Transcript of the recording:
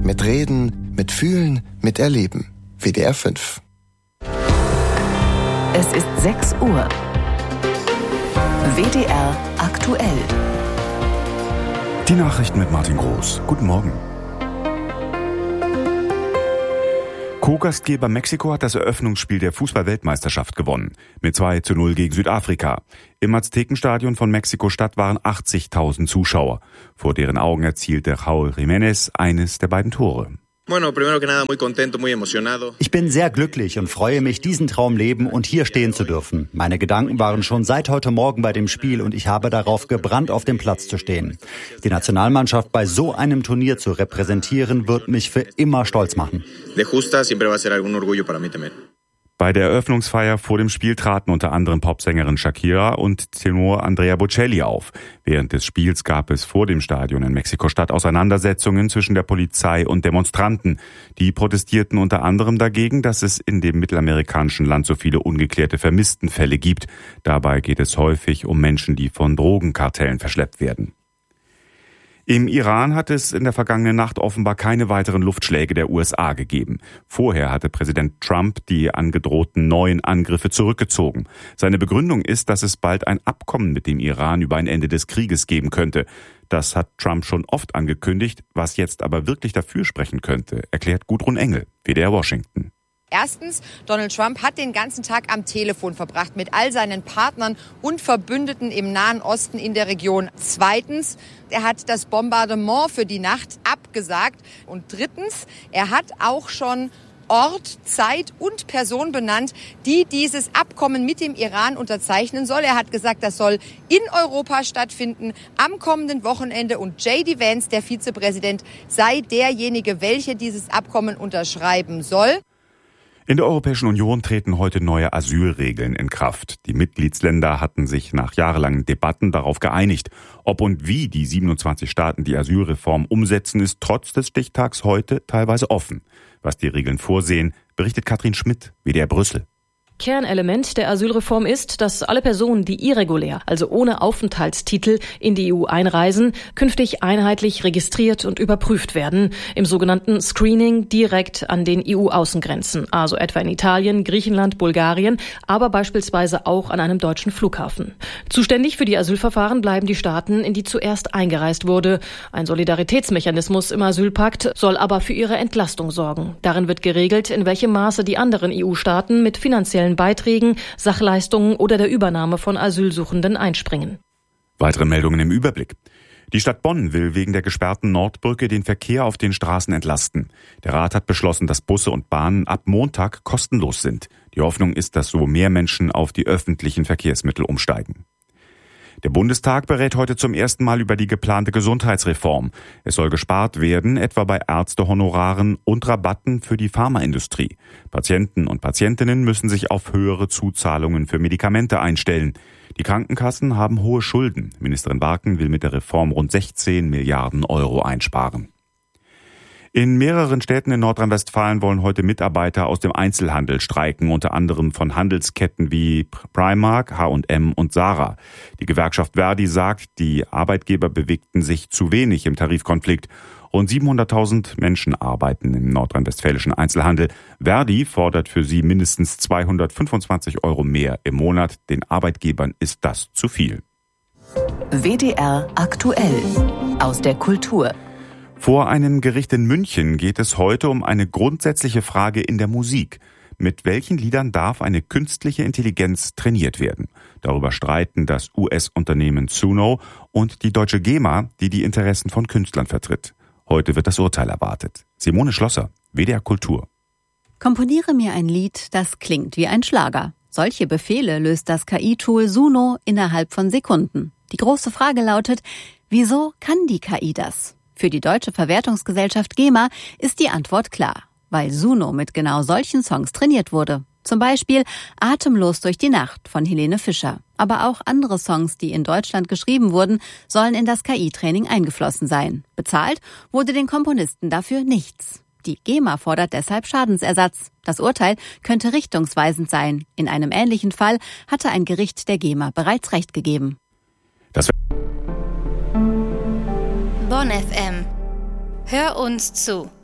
mit Reden, mit Fühlen, mit Erleben. WDR 5. Es ist 6 Uhr. WDR aktuell. Die Nachrichten mit Martin Groß. Guten Morgen. Co-Gastgeber Mexiko hat das Eröffnungsspiel der Fußball-Weltmeisterschaft gewonnen. Mit 2:0 gegen Südafrika. Im Aztekenstadion von Mexiko-Stadt waren 80.000 Zuschauer. Vor deren Augen erzielte Raúl Jiménez eines der beiden Tore. Ich bin sehr glücklich und freue mich, diesen Traum leben und hier stehen zu dürfen. Meine Gedanken waren schon seit heute Morgen bei dem Spiel und ich habe darauf gebrannt, auf dem Platz zu stehen. Die Nationalmannschaft bei so einem Turnier zu repräsentieren, wird mich für immer stolz machen. Bei der Eröffnungsfeier vor dem Spiel traten unter anderem Popsängerin Shakira und Tenor Andrea Bocelli auf. Während des Spiels gab es vor dem Stadion in Mexiko-Stadt Auseinandersetzungen zwischen der Polizei und Demonstranten. Die protestierten unter anderem dagegen, dass es in dem mittelamerikanischen Land so viele ungeklärte Vermisstenfälle gibt. Dabei geht es häufig um Menschen, die von Drogenkartellen verschleppt werden. Im Iran hat es in der vergangenen Nacht offenbar keine weiteren Luftschläge der USA gegeben. Vorher hatte Präsident Trump die angedrohten neuen Angriffe zurückgezogen. Seine Begründung ist, dass es bald ein Abkommen mit dem Iran über ein Ende des Krieges geben könnte. Das hat Trump schon oft angekündigt. Was jetzt aber wirklich dafür sprechen könnte, erklärt Gudrun Engel, WDR Washington. Erstens, Donald Trump hat den ganzen Tag am Telefon verbracht mit all seinen Partnern und Verbündeten im Nahen Osten in der Region. Zweitens, er hat das Bombardement für die Nacht abgesagt. Und drittens, er hat auch schon Ort, Zeit und Person benannt, die dieses Abkommen mit dem Iran unterzeichnen soll. Er hat gesagt, das soll in Europa stattfinden am kommenden Wochenende und J.D. Vance, der Vizepräsident, sei derjenige, welcher dieses Abkommen unterschreiben soll. In der Europäischen Union treten heute neue Asylregeln in Kraft. Die Mitgliedsländer hatten sich nach jahrelangen Debatten darauf geeinigt. Ob und wie die 27 Staaten die Asylreform umsetzen, ist trotz des Stichtags heute teilweise offen. Was die Regeln vorsehen, berichtet Katrin Schmidt, WDR Brüssel. Kernelement der Asylreform ist, dass alle Personen, die irregulär, also ohne Aufenthaltstitel, in die EU einreisen, künftig einheitlich registriert und überprüft werden, im sogenannten Screening direkt an den EU-Außengrenzen, also etwa in Italien, Griechenland, Bulgarien, aber beispielsweise auch an einem deutschen Flughafen. Zuständig für die Asylverfahren bleiben die Staaten, in die zuerst eingereist wurde. Ein Solidaritätsmechanismus im Asylpakt soll aber für ihre Entlastung sorgen. Darin wird geregelt, in welchem Maße die anderen EU-Staaten mit finanziellen Beiträgen, Sachleistungen oder der Übernahme von Asylsuchenden einspringen. Weitere Meldungen im Überblick. Die Stadt Bonn will wegen der gesperrten Nordbrücke den Verkehr auf den Straßen entlasten. Der Rat hat beschlossen, dass Busse und Bahnen ab Montag kostenlos sind. Die Hoffnung ist, dass so mehr Menschen auf die öffentlichen Verkehrsmittel umsteigen. Der Bundestag berät heute zum ersten Mal über die geplante Gesundheitsreform. Es soll gespart werden, etwa bei Ärztehonoraren und Rabatten für die Pharmaindustrie. Patienten und Patientinnen müssen sich auf höhere Zuzahlungen für Medikamente einstellen. Die Krankenkassen haben hohe Schulden. Ministerin Barken will mit der Reform rund 16 Milliarden Euro einsparen. In mehreren Städten in Nordrhein-Westfalen wollen heute Mitarbeiter aus dem Einzelhandel streiken, unter anderem von Handelsketten wie Primark, H&M und Zara. Die Gewerkschaft Verdi sagt, die Arbeitgeber bewegten sich zu wenig im Tarifkonflikt. Rund 700.000 Menschen arbeiten im nordrhein-westfälischen Einzelhandel. Verdi fordert für sie mindestens 225 Euro mehr im Monat. Den Arbeitgebern ist das zu viel. WDR aktuell aus der Kultur. Vor einem Gericht in München geht es heute um eine grundsätzliche Frage in der Musik. Mit welchen Liedern darf eine künstliche Intelligenz trainiert werden? Darüber streiten das US-Unternehmen Suno und die deutsche GEMA, die die Interessen von Künstlern vertritt. Heute wird das Urteil erwartet. Simone Schlosser, WDR Kultur. Komponiere mir ein Lied, das klingt wie ein Schlager. Solche Befehle löst das KI-Tool Suno innerhalb von Sekunden. Die große Frage lautet, wieso kann die KI das? Für die deutsche Verwertungsgesellschaft GEMA ist die Antwort klar, weil Suno mit genau solchen Songs trainiert wurde. Zum Beispiel Atemlos durch die Nacht von Helene Fischer. Aber auch andere Songs, die in Deutschland geschrieben wurden, sollen in das KI-Training eingeflossen sein. Bezahlt wurde den Komponisten dafür nichts. Die GEMA fordert deshalb Schadensersatz. Das Urteil könnte richtungsweisend sein. In einem ähnlichen Fall hatte ein Gericht der GEMA bereits Recht gegeben. Bonn FM. Hör uns zu.